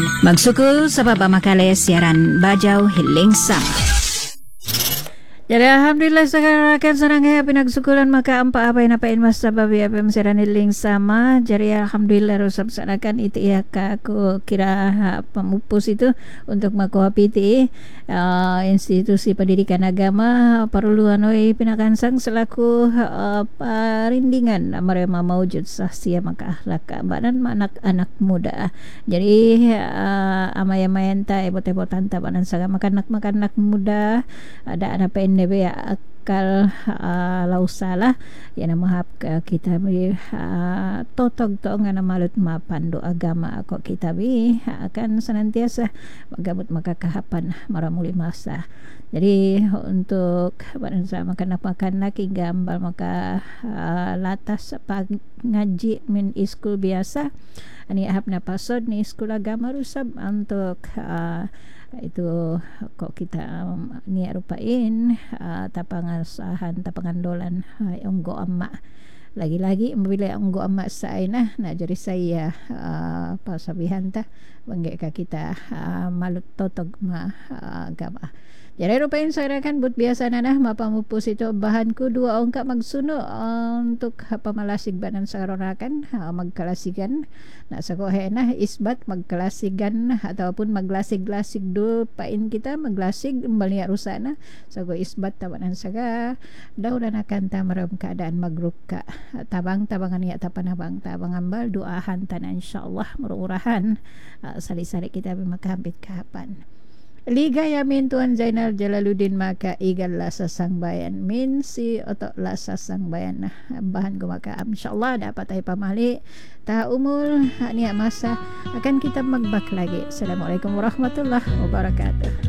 Magsukul sa papamakali siaran Bajau Hiling Sama. Jadi alhamdulillah sekarang sarang kaya pinagsukulan maka ampa apa yang apain mas sababi apa siaran Hiling Sama. Jadi alhamdulillah rusap sanakan itu ya aku kira pemupus itu untuk makuha PT institusi pendidikan agama perluan pinakansang selaku perindingan merema maujud sahsia maka akhlak badan anak-anak muda. Jadi amaya-mayanta ebot-ebotan tabanan saga makan-anak muda ada anak PNB ya akal lausala ya namahap kita bi totog to nga namalut mapandu agama kok kita bi akan senantiasa magabot makakahapan maramuli masa. Jadi untuk bansa makan gambal maka latas pag ngaji min iskul biasa ani ahap na pasod ni iskul agama rusab untuk itu kok kita niya rupain tapangan dolan onggo amma lagi-lagi mabila onggo amma sa na jadi saya pasabihan ta bangge ka kita malut totog ma agama. Jadi rupain saya kan but biasa na mapamupus itu bahanku dua ongka magsuno untuk pamalasig banan sa rorakan magkalasigan na sa kohe na isbat magkalasigan ataupun maglasig-lasig do pain kita maglasig baliya rusana sa ko isbat tabanan saga daw na kanta maram keadaan magruka tabang-tabangan ya tapanabang tabang ambal doahan tanan insyaallah mururahan sali-sali kita makahambit kahapan. Ligaya min Tuan Zainal Jalaluddin maka igal lasa sang bayan min si otok lasa sang bayan nah bahan gumaka insyaallah dapat ay pamali ta umul niya masa akan kita magbak lagi. Assalamualaikum warahmatullahi wabarakatuh.